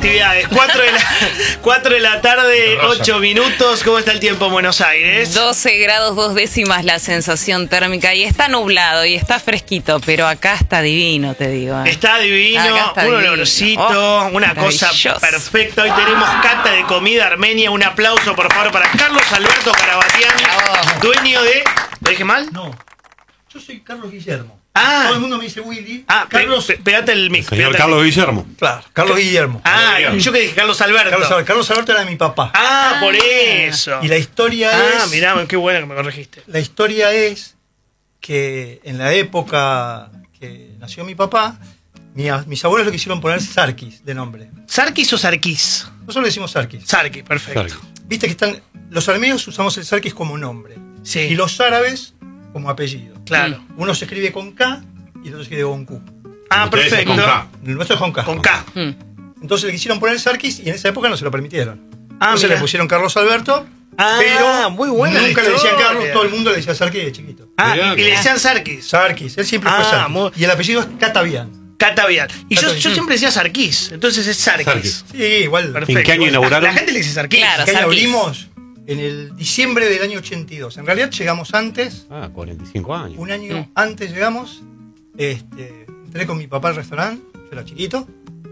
actividades. 4 de la tarde, 8 minutos. ¿Cómo está el tiempo en Buenos Aires? 12 grados 2 décimas la sensación térmica y está nublado y está fresquito, pero acá está divino, te digo. Está divino, un olorcito, una cosa perfecta. Hoy tenemos cata de comida armenia. Un aplauso, por favor, para Carlos Alberto Carabatian, dueño de... ¿Lo dije mal? No, yo soy Carlos Guillermo. Ah. Todo el mundo me dice Willy. Carlos, pegate el mic. Señor Carlos Guillermo. Claro, Carlos Guillermo. Yo que dije Carlos Alberto. Carlos Alberto era mi papá. Por eso. Y la historia es... mirá, qué bueno que me corregiste. La historia es que en la época que nació mi papá, mis abuelos le quisieron poner Sarkis de nombre. ¿Sarkis o Sarkis? Nosotros le decimos Sarkis. Sarkis, perfecto. Sarkis. Viste que están... Los armenios usamos el Sarkis como nombre. Sí. Y los árabes como apellido. Claro. Uno se escribe con K y el otro se escribe con Q. Perfecto. Con K. El nuestro es con K. Con K. Entonces le quisieron poner Sarkis y en esa época no se lo permitieron. Entonces mirá. le pusieron Carlos Alberto, pero muy buena nunca la le decían historia. Carlos, todo el mundo le decía Sarkis de chiquito. Y le decían Sarkis. Sarkis, él siempre fue Sarkis. Y el apellido es Katavian. Catavian. Y yo Catavian. siempre decía Sarkis, entonces es Sarkis. Sí, igual. Perfecto. ¿En qué año inauguraron? La gente le dice Sarkis. Claro. ¿Qué año Sarkis. abrimos? En el diciembre del año 82. En realidad llegamos antes, 45 años. un año antes llegamos. Entré con mi papá al restaurante, yo era chiquito.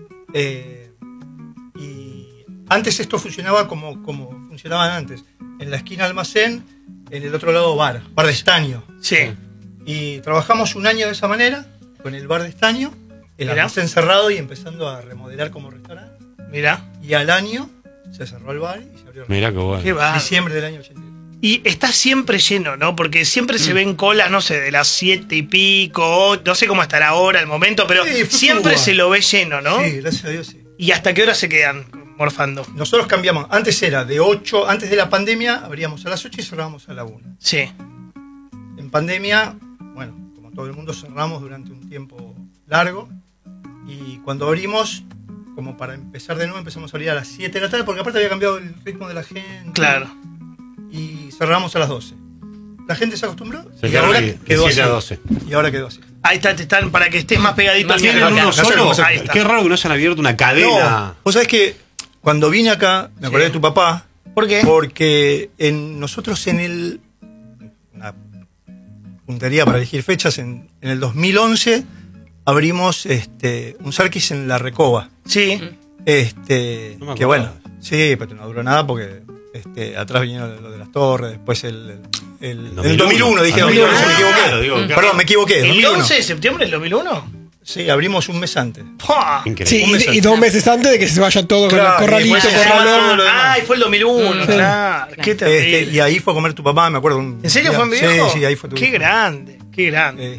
Y antes esto funcionaba como funcionaban antes. En la esquina almacén, en el otro lado bar de estaño. Sí. Y trabajamos un año de esa manera, con el bar de estaño, el almacén cerrado y empezando a remodelar como restaurante. Mirá. Y al año se cerró el bar y se abrió el Mirá qué bueno. Qué va. diciembre del año 82. Y está siempre lleno, ¿no? Porque siempre se ven colas, no sé, de las 7 y pico, no sé cómo estará ahora el momento, pero Sí, siempre se lo ve lleno, ¿no? Sí, gracias a Dios, sí. ¿Y hasta qué hora se quedan morfando? Nosotros cambiamos, antes era de 8, antes de la pandemia abríamos a las 8 y cerrábamos a la 1. Sí. En pandemia, bueno, como todo el mundo cerramos durante un tiempo largo y cuando abrimos, como para empezar de nuevo, empezamos a abrir a las 7 de la tarde porque aparte había cambiado el ritmo de la gente. Claro. Y cerramos a las 12. La gente se acostumbró Se y quedó ahora ahí, quedó de así. 7 a 12. Y ahora quedó así. Ahí está, te están para que estés más pegadito al ¿Tienen micrófono. uno solo? Ahí está. Qué raro que no hayan abierto una cadena. No, vos sabés que cuando vine acá, me acordé de tu papá. ¿Por qué? Porque nosotros una puntería para elegir fechas, en el 2011 abrimos un Sarkis en La Recoba. Sí. No me acordaba. Que bueno, sí, pero no duró nada porque atrás vinieron lo de las torres, después el 2001, dije 2011, me equivoqué. Claro, digo, Perdón, me equivoqué. ¿El 2001. 11 de septiembre del 2001? Sí, abrimos un mes antes. ¡Pua! Increíble. Sí, y 2 meses antes de que se vaya todo Claro, con el corralito, y después se corralón. llama todo lo demás. Fue el 2001, claro. Qué terrible. Y ahí fue a comer tu papá, me acuerdo. ¿En serio fue en mi viejo? Sí, ahí fue tu Qué viejo. grande, qué grande.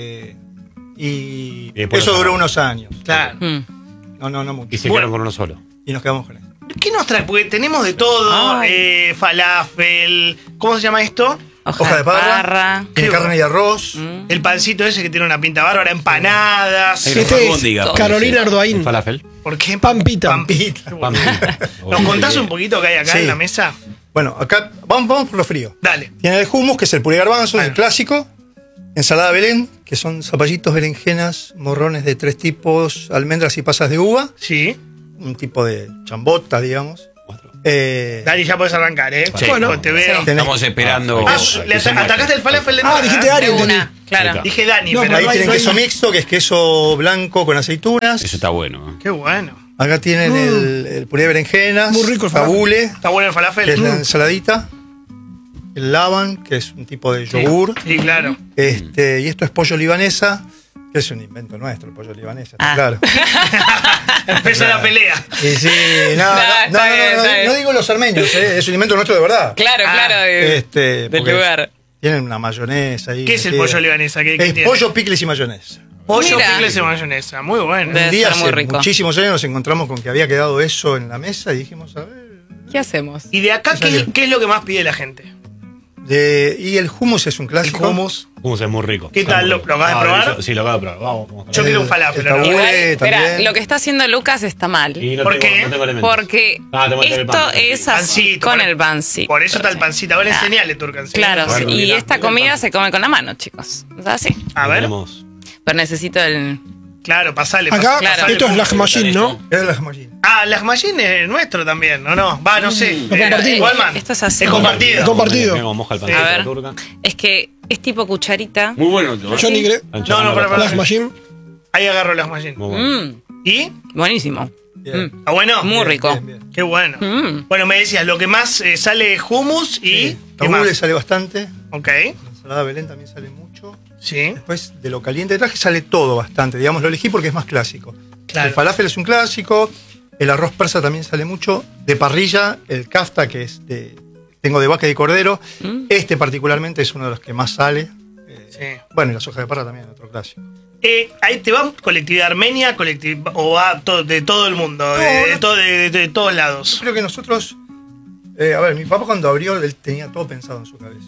Y después eso lo duró cerraron. unos años. Claro. No mucho. Y se Bueno. quedaron con uno solo. Y nos quedamos con él. ¿Qué nos trae? Porque tenemos de todo. Falafel. ¿Cómo se llama esto? Hoja de parra. Tiene Qué carne y arroz. El pancito ese que tiene una pinta bárbara, empanadas. Ahí Este albóndiga, es parece. Carolina Ardoain. Falafel. ¿Por qué? Pampita. Pampita. ¿Nos contás un poquito qué hay acá Sí. en la mesa? Bueno, acá vamos por lo frío. Dale. Tiene el hummus, que es el puré de garbanzos, Bueno. el clásico. Ensalada Belén, que son zapallitos, berenjenas, morrones de 3 tipos, almendras y pasas de uva. Sí. Un tipo de chambota, digamos. Dani, ya podés arrancar, ¿eh? Sí. Bueno, te veo. Tenés- Estamos esperando. Le atacaste el falafel de entrada, dijiste ¿eh? Ari, entendí. Claro. Dije Dani, No, pero Ahí no hay- tienen no hay- queso mixto, que es queso blanco con aceitunas. Eso está bueno. qué bueno. Acá tienen el puré de berenjenas. Muy rico el falafel. tabule, Está bueno el que es falafel. la ensaladita. El laban, que es un tipo de yogur. Sí, claro. Y esto es pollo libanesa, que es un invento nuestro, el pollo libanesa. Claro. Empieza la pelea. Y sí, está bien. no digo los armenios, es un invento nuestro de verdad. Claro, del Porque lugar. Tienen una mayonesa ahí. ¿Qué es el metida. pollo libanesa? ¿Qué Es tiene? pollo, picles y mayonesa. Pollo, Mira. picles y mayonesa. Muy bueno. Debe Un día ser muy hace rico. muchísimos años nos encontramos con que había quedado eso en la mesa y dijimos, a ver. ¿Qué hacemos? ¿Y de acá qué es lo que más pide la gente? Y el hummus es un El clásico. hummus. Hummus es muy rico. ¿Qué tal? ¿Lo acabas de probar? Sí, lo acabo de probar. Vamos. Yo quiero un falafel. el ¿no? tabule. Igual, espera, también. lo que está haciendo Lucas está mal. Y no ¿Por tengo, qué? No tengo elementos. Porque tengo el esto pan. es así Pancito, con por- el pancito. Por eso está el pancito. A ver, enseñale, Turcan. ¿sí? Claro, Bueno, y mirá, esta mirá el comida pan. se come con la mano, chicos. O sea, así. A ver. Tenemos Pero necesito el... Claro, pasale. Acá, Claro. esto es Lahmacun, ¿no? Es la Lahmacun. Ah, Lahmacun es nuestro también, ¿o no? Va, no sé. Lo compartimos. Walman. Esto es así. Es compartido. Es compartido. Como moja el pan A de la ver, turca. es que es tipo cucharita. Muy bueno. Yo ni creo. No, para. Lahmacun. Ahí agarro Lahmacun. Muy bueno. ¿Y? Buenísimo. Bien. ¿Está bueno? Muy rico. Bien, bien. Qué bueno. Bueno, me decías, lo que más sale es hummus y... ¿qué Tabule más? sale bastante. Ok, La ensalada Belén también sale mucho. sí. Después de lo caliente de traje sale todo bastante. Digamos, lo elegí porque es más clásico. Claro. El falafel es un clásico. El arroz persa también sale mucho. De parrilla, el kafta, que es tengo de vaca y de cordero. Este particularmente es uno de los que más sale. Sí. Bueno, y la soja de parra también, otro clásico. Ahí te va colectividad armenia, o va de todo el mundo, de todos lados. Creo que nosotros... a ver, mi papá cuando abrió, él tenía todo pensado en su cabeza.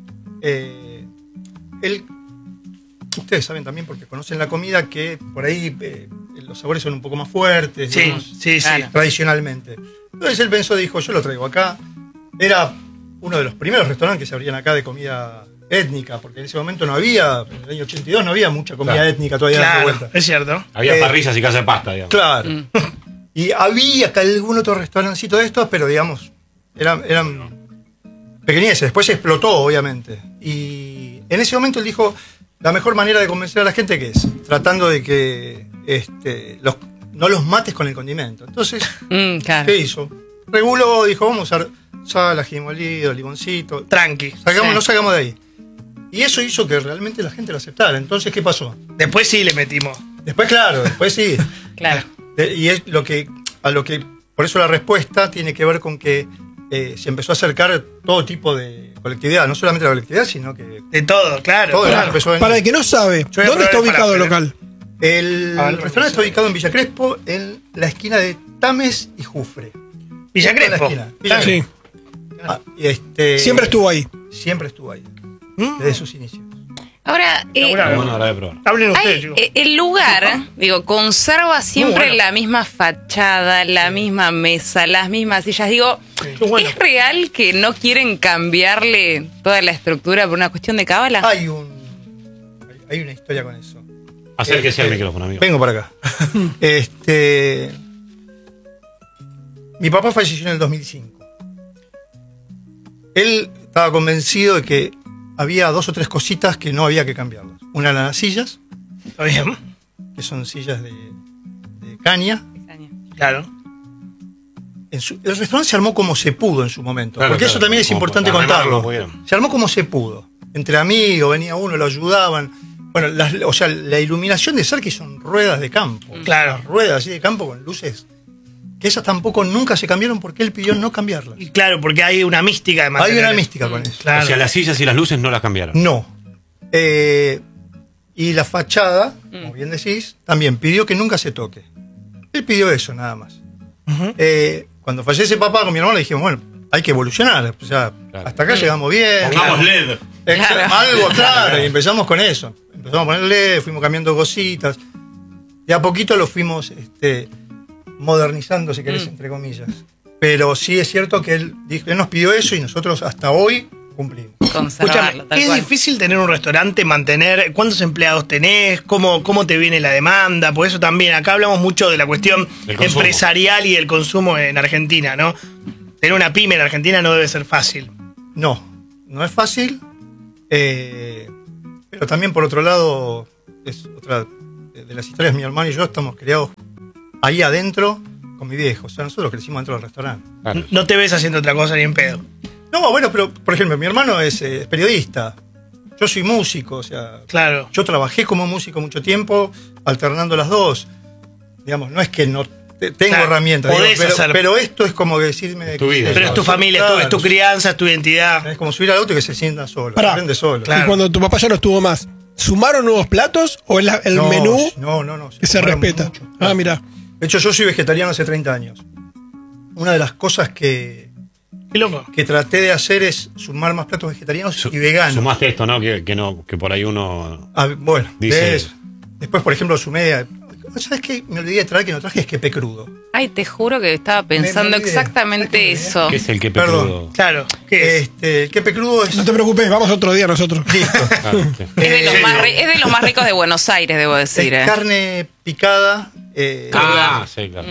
Él... Ustedes saben también, porque conocen la comida, que por ahí los sabores son un poco más fuertes, Sí, digamos, sí, sí. Claro. tradicionalmente. Entonces él pensó, dijo, yo lo traigo acá. Era uno de los primeros restaurantes que se abrían acá de comida étnica, porque en ese momento no había, en el año 82 no había mucha comida Claro. étnica todavía dando Claro, vuelta. es cierto. Había parrillas y casa de pasta, digamos. Claro. Y había acá algún otro restaurancito de estos, pero digamos, eran pequeñeces. Después se explotó, obviamente. Y en ese momento él dijo, la mejor manera de convencer a la gente, ¿qué es? Tratando de que no los mates con el condimento. Entonces, Claro. ¿qué hizo? Reguló, dijo, vamos a usar sal, ají molido, limoncito. Tranqui. No salgamos de ahí. Y eso hizo que realmente la gente lo aceptara. Entonces, ¿qué pasó? Después sí le metimos. Después, claro, después sí. Claro. Y es por eso la respuesta tiene que ver con que se empezó a acercar todo tipo de colectividad, no solamente la colectividad, sino que De todo, claro. todo claro. empezó a venir. Para el que no sabe, voy a ¿dónde probar está el ubicado el falafel, local? El Ah, restaurante está ubicado en Villa Crespo, en la esquina de Tames y Jufre. Villa En la Crespo. esquina. Villa Sí. Crespo. Siempre estuvo ahí. Siempre estuvo ahí, desde sus inicios. Ahora, Laburá. Bueno, ahora de probar. Hablen ustedes, hay, chicos. el lugar, conserva siempre bueno. la misma fachada, la misma mesa, las mismas sillas. Digo, Qué bueno. ¿es real que no quieren cambiarle toda la estructura por una cuestión de cábala? Hay una historia con eso. Acérquese al micrófono, amigo. Vengo para acá. Mi papá falleció en el 2005. Él estaba convencido de que había 2 o 3 cositas que no había que cambiarlas. Una eran las sillas, ¿Está bien? que son sillas de caña. Claro. El restaurante se armó como se pudo en su momento. Claro, porque claro, eso también es como importante para armar contarlo. como pudieron. Se armó como se pudo. Entre amigos, venía uno, lo ayudaban. Bueno, la iluminación de Sarki son ruedas de campo. Claro. Las ruedas así de campo con luces. Que esas tampoco nunca se cambiaron porque él pidió no cambiarlas. Y claro, porque hay una mística de Hay mantener. una mística con eso. Claro. O sea, las sillas y las luces no las cambiaron. No. Y la fachada, como bien decís, también pidió que nunca se toque. Él pidió eso, nada más. Ujú. Cuando fallece papá con mi hermano le dijimos, bueno, hay que evolucionar. O sea, Claro. hasta acá llegamos bien. Pongamos LED. Claro. Algo, claro. Y empezamos con eso. Empezamos a ponerle, fuimos cambiando cositas. De a poquito lo fuimos modernizando, si querés, entre comillas. Pero sí es cierto que él nos pidió eso y nosotros hasta hoy cumplimos. Conservarlo, Escúchame, tal es cual. difícil tener un restaurante, mantener. ¿Cuántos empleados tenés? ¿Cómo te viene la demanda? Por eso también, acá hablamos mucho de la cuestión Del consumo. empresarial y del consumo en Argentina, ¿no? Tener una pyme en Argentina no debe ser fácil. No es fácil. Pero también, por otro lado, es otra de las historias. Mi hermano y yo estamos criados ahí adentro con mi viejo. O sea, nosotros crecimos dentro del restaurante. Claro. No te ves haciendo otra cosa ni en pedo. No, bueno, pero, por ejemplo, mi hermano es periodista. Yo soy músico, o sea, Claro. yo trabajé como músico mucho tiempo, alternando las dos. Digamos, no es que no tengo Claro, herramientas, podés digo, hacer. pero esto es como decirme... Es tu vida. Pero es tu familia, es tu crianza, es tu identidad. Es como subir al auto y que se sienta solo, Pará. aprende solo. Claro. Y cuando tu papá ya no estuvo más, ¿sumaron nuevos platos o el No, menú No. que se tomaron respeta? mucho. Ah, mira. De hecho, yo soy vegetariano hace 30 años. Una de las cosas que Qué loco. traté de hacer es sumar más platos vegetarianos y veganos. Sumaste esto, ¿no? Que por ahí uno. Bueno, Dice- de eso. Después, por ejemplo, sumé... ¿Sabes qué? Me olvidé de traer, que no traje esquepe crudo. Ay, te juro que estaba pensando Me olvidé. exactamente ¿Sabes qué me eso. ¿Qué es el que Perdón. crudo? Claro. ¿Qué es? El quepe crudo es... No te preocupes, vamos otro día nosotros. Listo. Claro, sí. Es de los más ricos de Buenos Aires, debo decir. Es carne picada, sí, claro.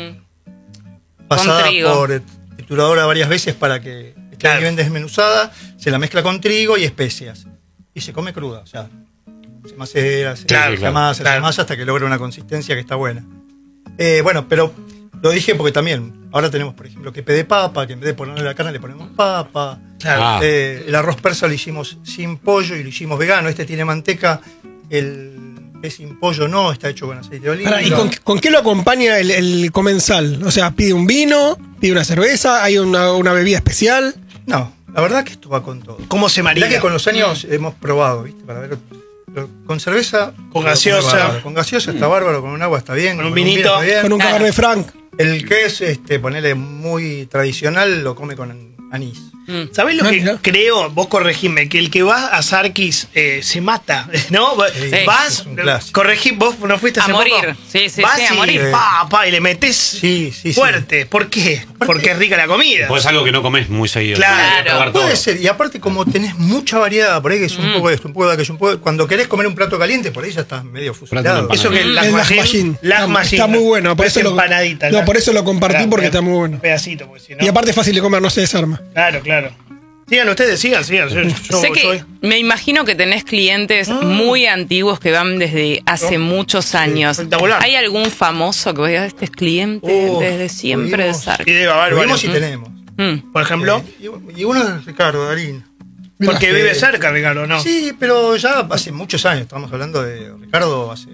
pasada Con trigo. por trituradora varias veces para que esté bien desmenuzada, se la mezcla con trigo y especias. Y se come cruda, o sea, se macera, se amasa hasta que logra una consistencia que está buena. Bueno, pero lo dije porque también, ahora tenemos, por ejemplo, quepe de papa, que en vez de ponerle la carne le ponemos papa. Claro. El arroz persa lo hicimos sin pollo y lo hicimos vegano. Este tiene manteca, el es sin pollo no, está hecho con aceite de oliva. ¿Y con qué lo acompaña el comensal? O sea, ¿pide un vino? ¿Pide una cerveza? ¿Hay una bebida especial? No, la verdad que esto va con todo. ¿Cómo se marida? Mirá que con los años hemos probado, ¿viste? Para ver, con cerveza, con gaseosa. Con gaseosa está bárbaro, con un agua está bien. Con un vinito. vino está bien. Con un Cabernet Franc. El que es, ponele muy tradicional, lo come con anís. ¿Sabés lo que Mira. creo? Vos corregime, que el que va a Sarkis se mata, ¿no? Vas, es un clásico. corregí, vos no fuiste hace A morir. poco? Sí, Vas a morir. y le metés Sí. fuerte. ¿Por qué? Porque es rica la comida. Pues es algo que no comes muy seguido. Claro. Tenés que probar todo. Puede ser, y aparte como tenés mucha variedad, por ahí que es un poco de esto, un poco de aquello, cuando querés comer un plato caliente, por ahí ya estás medio fusilado. Plato Eso que El las lahmacun. machine. Está muy bueno. Por eso empanadita. no, por eso lo compartí, porque está muy bueno. Pedacito, porque si no. Y aparte es fácil de comer, no se desarma. Claro. Sigan ustedes, sigan. Sé que me imagino que tenés clientes muy antiguos que van desde hace muchos años. espectacular. ¿Hay algún famoso que vos digas, este es cliente desde siempre de tuvimos- Y Sarkis? debe haber Lo vimos varios. y tenemos. Mm. Por ejemplo, Y uno es Ricardo Darín. porque Mirá, vive cerca, Ricardo, ¿no? Sí, pero ya hace muchos años, estamos hablando de Ricardo hace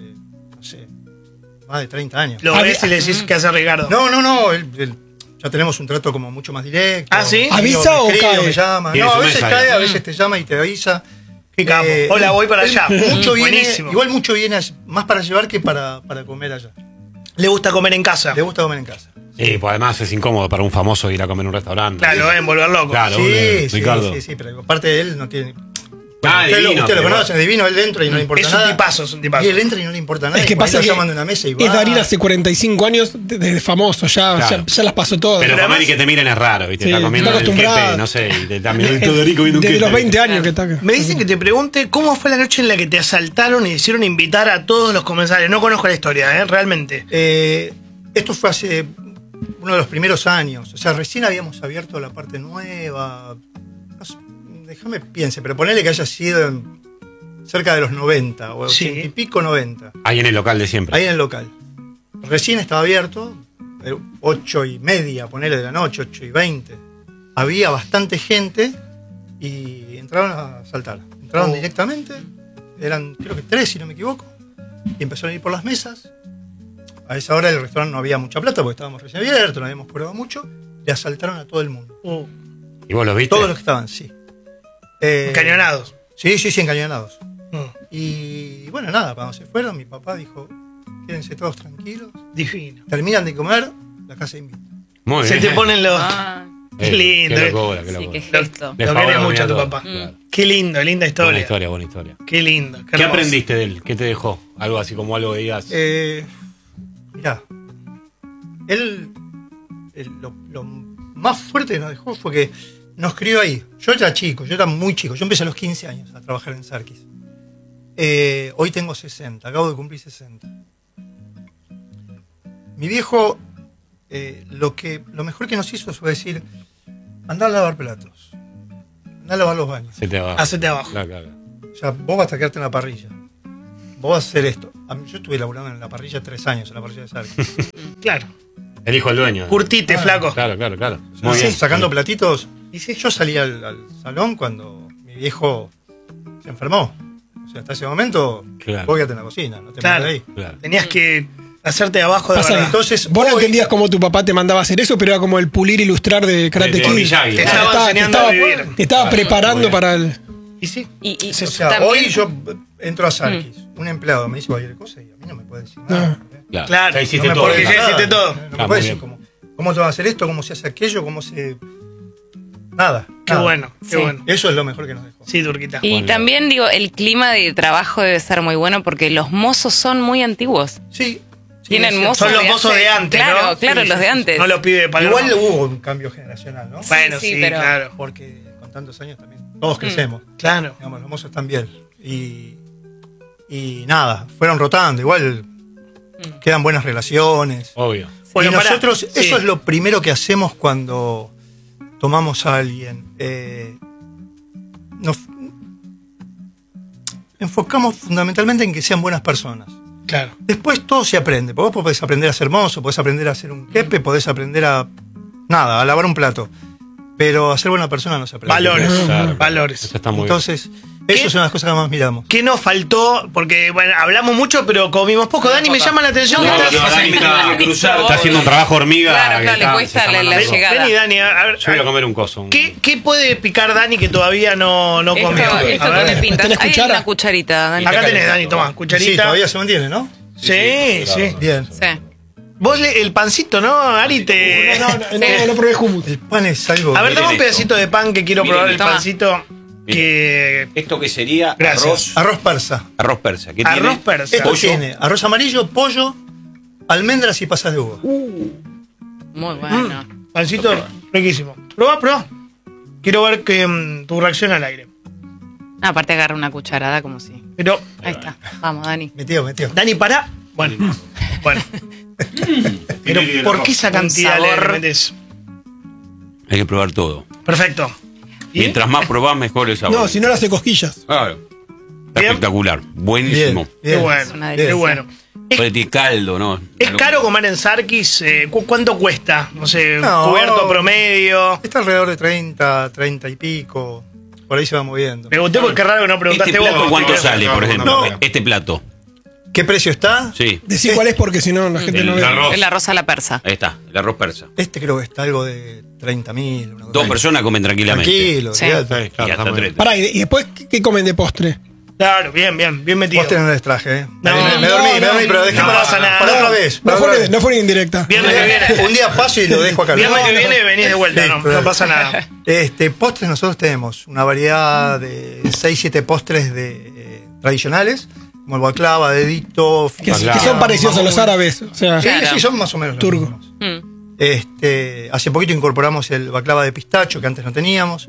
más de 30 años. Lo ves y le decís qué hace Ricardo. No, ya tenemos un trato como mucho más directo. ¿Ah, sí? ¿Avisa Me o escribe, cae? me llama. Tiene No, su a veces mensaje. cae, a veces te llama y te avisa. Qué capo. Hola, voy para allá. Mucho viene, Buenísimo. igual mucho viene más para llevar que para comer allá. Le gusta comer en casa. Le gusta comer en casa. Sí, pues además es incómodo para un famoso ir a comer en un restaurante. Claro, volver loco. Claro, Ricardo. Sí, pero aparte de él no tiene. Ah, Usted divino, lo pero conoce, es divino, él entra y no le importa Es un nada. tipazo, es un tipazo. Y él entra y no le importa nada. Es que y por ahí pasa lo que llaman de una mesa y va. es Darín hace 45 años desde famoso, Claro. ya las pasó todas. Pero Pero comer además- y que te miren es raro, ¿viste? Sí, Está comiendo está el quepe, acostumbrado. no sé, y te está mirando todo rico viendo un Desde quepe. los 20 años que está acá. Me dicen que te pregunte cómo fue la noche en la que te asaltaron y hicieron invitar a todos los comensales. No conozco la historia, realmente. Esto fue hace uno de los primeros años. O sea, recién habíamos abierto la parte nueva. No sé, déjame piense, pero ponele que haya sido cerca de los 90 o Sí. 80 y pico 90. Ahí en el local de siempre. Ahí en el local. Recién estaba abierto, 8:30, ponele de la noche, 8:20. Había bastante gente y entraron a saltar. Entraron directamente, eran creo que 3 si no me equivoco, y empezaron a ir por las mesas. A esa hora el restaurante no había mucha plata porque estábamos recién abiertos, no habíamos cobrado mucho. Le asaltaron a todo el mundo. ¿Y vos lo viste? Todos los que estaban, sí. Cañonados. Sí, encañonados. Mm. Y bueno, nada, cuando se fueron, mi papá dijo, quédense todos tranquilos. Divino. Terminan de comer, la casa invita. Muy Se bien. te ponen los. Ah, Qué lindo. Qué locura, qué sí, locura. qué gesto. Les Lo pagó querés la mucho a tu comida papá. todo. Claro. Qué lindo, linda historia. Buena historia. Qué lindo. ¿Qué hermoso. aprendiste de él? ¿Qué te dejó? Algo así como algo que digas. Mirá, él, lo más fuerte que nos dejó fue que nos crió ahí. Yo era chico, yo era muy chico. Yo empecé a los 15 años a trabajar en Sarkis. Hoy tengo 60, acabo de cumplir 60. Mi viejo, lo mejor que nos hizo fue decir, andá a lavar platos, andá a lavar los baños. Se te va. Hacete abajo. Claro. O sea, vos vas a quedarte en la parrilla. Vos vas a hacer esto. Yo estuve laburando en la parrilla 3 años, en la parrilla de Sarkis. Claro. El hijo del dueño. Curtite, flaco. Claro. Muy Sí, bien. sacando platitos. ¿Y sí? Yo salí al salón cuando mi viejo se enfermó. O sea, hasta ese momento, Claro. vos quédate en la cocina, no te Claro. metas ahí. Claro. Tenías que hacerte de abajo de Pasa verdad. que Entonces, vos no hoy- entendías cómo tu papá te mandaba a hacer eso, pero era como el pulir ilustrar de Karate De Kid. Miyagi. Te estaba enseñando a vivir. te estaba preparando Muy bien. para el... ¿Y sí? Y O sea, también- hoy yo entro a Sarkis, un empleado me dice cualquier cosa y a mí no me puede decir nada. No. Claro. Ya hiciste No me todo. puede porque decir ya hiciste nada. todo. No me Ah, puede muy decir bien. cómo te va a hacer esto, cómo se hace aquello, cómo se... Nada. Qué nada. bueno, qué Sí. bueno. Eso es lo mejor que nos dejó. Sí, Turquita. Y Bueno. también digo, el clima de trabajo debe ser muy bueno porque los mozos son muy antiguos. Sí. Tienen es cierto. mozos Son los mozos de antes, claro, ¿no? Claro, Sí, los sí, de sí. antes. No los pide Palermo. Igual hubo un cambio generacional, ¿no? Bueno, Sí, sí, pero- claro. Porque con tantos años también todos crecemos. Claro. Digamos, los mozos están bien. Y nada, fueron rotando. Igual quedan buenas relaciones. Obvio. Bueno, y pará. nosotros, Sí. eso es lo primero que hacemos cuando tomamos a alguien. Nos enfocamos fundamentalmente en que sean buenas personas. Claro. Después todo se aprende. Vos podés aprender a ser mozo, podés aprender a hacer un quepe, podés aprender a lavar un plato. Pero a ser buena persona no se aprende. Valores. Claro. Valores. Eso está muy Entonces, ¿Qué? esas son las cosas que más miramos. ¿Qué nos faltó? Porque, bueno, hablamos mucho, pero comimos poco. Dani, me llama la atención. bien. que No, estás- no, Dani Está- está haciendo un trabajo hormiga. Claro, que claro, le está- cuesta se está la mandando. llegada. Vení, Dani, a ver. Yo voy a comer un coso. ¿Qué puede picar Dani que todavía no comió? Esto A ver. tiene pinta. ¿Tenés Hay cuchara? una cucharita, Dani. Acá tenés, Dani, toma, Sí, cucharita. todavía se mantiene, ¿no? Sí, sí. Bien. Sí. Vos el pancito, ¿no, Ari? Te... No probé hummus. El pan es algo. A ver, dame un Miren pedacito de pan que quiero Miren probar el esto. pancito. Que... Esto que sería Gracias. Arroz persa. arroz persa. ¿Qué Arroz tiene? persa. Esto Pollo. tiene arroz amarillo, pollo, almendras y pasas de uva. Muy bueno. Pancito riquísimo. Probá. Quiero ver tu reacción al aire. Aparte agarra una cucharada como si. Pero, Ahí está. Vamos, Dani. Metido. Dani, pará. Bueno. Pero, ¿por qué esa cantidad le sabor. metes? Hay que probar todo. Perfecto. ¿Y? Mientras más probás, mejor el sabor. No, si no le hace cosquillas. Claro. Está Bien. espectacular. Buenísimo. Qué Bien. bueno. una Qué delicia. bueno. Puede tener caldo, ¿no? ¿Es caro comer en Sarkis? ¿Cuánto cuesta? No sé, No. cubierto promedio. Está alrededor de 30 y pico. Por ahí se va moviendo. Pregunté porque qué raro que no preguntaste ¿Este plato vos. cuánto porque- sale, por ejemplo? No. Este plato. ¿Qué precio está? Sí. Decí cuál es porque si no la gente no ve. arroz. El arroz a la persa. Ahí está, el arroz persa. Este creo que está algo de 30.000. una cosa Dos así. personas comen tranquilamente. Tranquilo, Sí. olvídate. Sí, claro, Y hasta está muy tres. bien. Pará, y después, ¿qué comen de postre? Claro, bien metido. Postre no les traje, ¿eh? No, me dormí, pero dejé no para, pasa nada. para otra vez. No para otra fue, vez. no fue una indirecta. Viernes que viene. Un día paso y lo dejo acá. Viernes que No, viene venís de vuelta, no Listo. pasa nada. Postres nosotros tenemos una variedad de 6-7 postres tradicionales, como el baklava, dedito, Que Claro. son parecidos a los árabes. O sea, Sí, Claro. sí, son más o menos los Turco. mismos. Mm. Hace poquito incorporamos el baklava de pistacho, que antes no teníamos.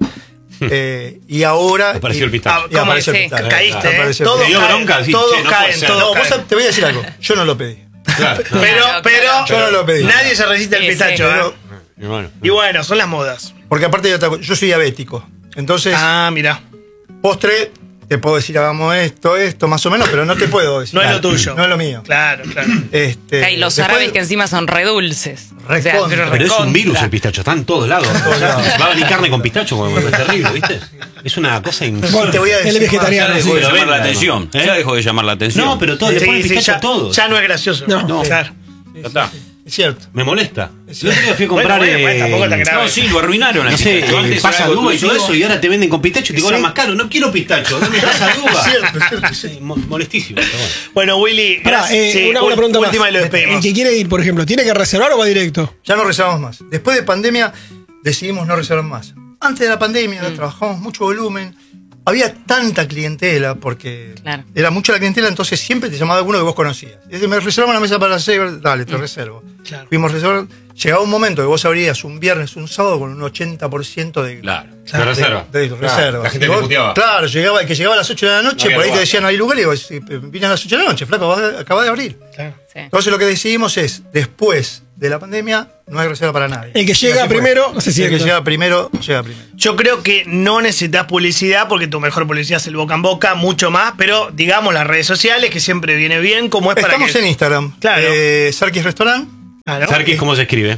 Y ahora. Apareció el Ah, pistacho. Y ¿cómo apareció el sí, pistacho. caíste, ¿eh? Apareció el Todos Te dio caen, bronca, sí, todos che, no puede caen, ser. todos No, caen. te voy a decir algo. Yo no lo pedí. Claro. Pero, Claro. Yo no lo pedí. nadie se resiste al Sí, pistacho, sí. ¿eh? Pero- Y bueno. Y bueno, son las modas. porque aparte de otra cosa, yo soy diabético. Entonces, Mira. postre, te puedo decir, hagamos esto, más o menos, pero no te puedo decir. No es lo tuyo. No es lo mío. Claro. Y los después- árabes que encima son redulces. Recontra. Pero es un recontra. virus el pistacho, está en todos lados. Va a venir carne con pistacho, como es terrible, ¿viste? Es una cosa Bueno, te voy a decir él es vegetariano. Ya sí. dejó de llamar venga, la atención. ¿no? ¿Eh? Ya dejó de llamar la atención. No, pero todo, le ponen pistacho a todo. Ya no es gracioso. No. Claro. Ya está. Es cierto. Me molesta. El otro día fui a comprar. Bueno, tampoco te grave. No, sí, lo arruinaron. No al sé, pistacho. Antes pasa era algo de uva y todo exclusivo. eso, y ahora te venden con pistacho y te cobran Sí. más caro. No quiero pistacho, dame pasa de uva. Es cierto. Sí, molestísimo. Pero bueno. Bueno, Willy, Pará, gracias. Sí, una pregunta más. última y lo El despedimos. que quiere ir, por ejemplo, ¿tiene que reservar o va directo? Ya no reservamos más. Después de pandemia decidimos no reservar más. Antes de la pandemia trabajamos mucho volumen. Había tanta clientela, porque Claro. era mucha la clientela, entonces siempre te llamaba alguno que vos conocías. Y decía, me reservamos una mesa para las 6, dale, te reservo. Claro. Fuimos reservando. Llegaba un momento que vos abrías un viernes, un sábado con un 80% de, Claro. De reserva. de Claro, reserva. la gente Y te vos- puteaba. Claro, el que llegaba a las 8 de la noche, No había por ahí te lugar. decían, no hay lugar, y vos vine a las 8 de la noche, flaco, acabás de abrir. Claro. Sí. Entonces lo que decidimos es, después de la pandemia, no hay reserva para nadie. El que Y llega así fue. primero, se El sienta. que llega primero, llega primero. Yo creo que no necesitas publicidad porque tu mejor publicidad es el boca en boca, mucho más, pero digamos las redes sociales que siempre viene bien, como es para Estamos que... en Instagram. Claro. Sarkis Restaurant, Claro. Sarkis, ¿cómo se escribe?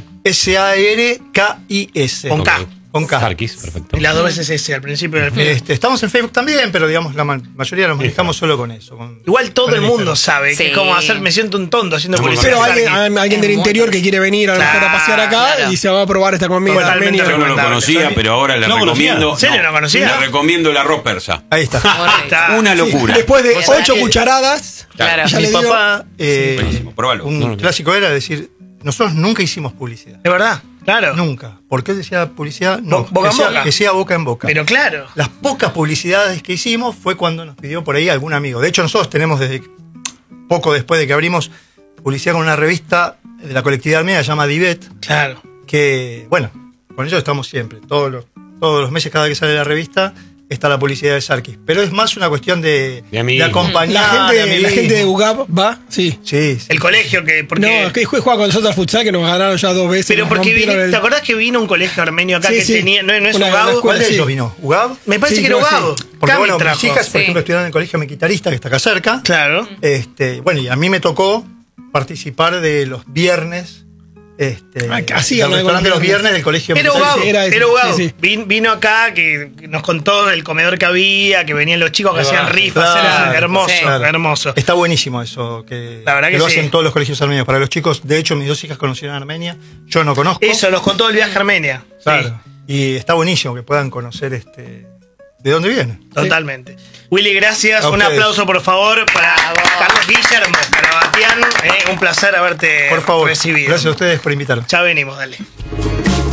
Sarkis. Con K. Con K. Sarkis, perfecto. Y las dos veces ese, al principio y al final. Estamos en Facebook también, pero digamos, la mayoría nos manejamos solo con eso. Igual todo con el mundo Instagram. sabe que Sí. es como hacer, me siento un tonto haciendo Pero publicidad. Pero de alguien, Sarkis. alguien del Es muy interior que quiere venir a lo mejor a pasear acá Claro. y se va a probar esta comida Totalmente armenia. Yo no lo recomendable. conocía, pero ahora le ¿No conocía? recomiendo. ¿En serio no conocía? Le recomiendo el arroz persa. Ahí está. Ahí está. Una Sí, locura. después de Vos sabés 8 que- cucharadas, Claro. ya Mi le digo. papá, Buenísimo, pruébalo. un clásico era decir, nosotros nunca hicimos publicidad. De verdad, claro. Nunca. ¿Por qué decía publicidad? No, Boca en boca. que sea boca en boca. Pero claro. Las pocas publicidades que hicimos fue cuando nos pidió por ahí algún amigo. De hecho, nosotros tenemos desde poco después de que abrimos publicidad con una revista de la colectividad armenia, se llama Divet, Claro. que, bueno, con ellos estamos siempre. Todos los meses, cada vez que sale la revista, está la publicidad de Sarkis. Pero es más una cuestión de amiguismo. acompañar. La gente de UGAP va, sí. Sí. El colegio que... Porque, No, es que juega con nosotros al futsal que nos ganaron ya 2 veces. pero nos porque rompieron ¿te acordás que vino un colegio armenio acá Sí, que sí. tenía... No es Una UGAB. escuela, ¿Cuál de sí. ellos vino? ¿UGAB? Me parece Sí, que era creo que UGAB. Porque Cami bueno, trajo. mis hijas, por Sí. ejemplo, estudiaron en el colegio militarista, que está acá cerca. Claro. Bueno, y a mí me tocó participar de los viernes. Casi el algo restaurante de los con viernes del colegio Era militar. UGAB. Sí, era ese. Era UGAB. Sí, sí. Vino acá, que nos contó el comedor que había, que venían los chicos que hacían rifas. Claro, Era hermoso, sí. Claro. hermoso. Está buenísimo eso, que, La verdad que lo sí. hacen todos los colegios armenios. Para los chicos, de hecho, mis 2 hijas conocieron a Armenia. Yo no conozco. Eso, nos contó el viaje a Armenia. Claro. Y está buenísimo que puedan conocer de dónde vienen. Sí, totalmente. Willy, gracias. A Un ustedes. aplauso, por favor, para Carlos Guillermo Carabatian. Un placer haberte Por favor. recibido. Gracias a ustedes por invitarme. Ya venimos, dale.